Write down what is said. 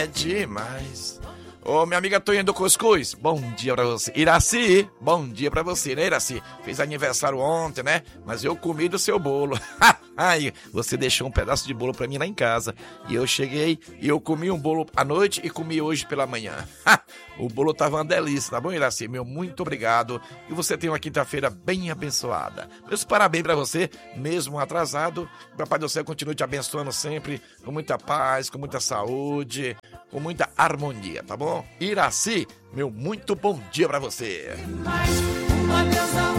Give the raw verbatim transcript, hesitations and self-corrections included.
é demais. Ô, minha amiga Toinha do Cuscuz, bom dia pra você. Iraci, bom dia pra você, né, Iraci? Fiz aniversário ontem, né? Mas eu comi do seu bolo. Ai, você deixou um pedaço de bolo pra mim lá em casa. E eu cheguei e eu comi um bolo à noite e comi hoje pela manhã. O bolo tava uma delícia, tá bom, Iraci? Meu muito obrigado. E você tem uma quinta-feira bem abençoada. Meus parabéns pra você, mesmo atrasado. O Papai do Céu continue te abençoando sempre, com muita paz, com muita saúde, com muita harmonia, tá bom? Iraci, meu muito bom dia pra você. Uma deusa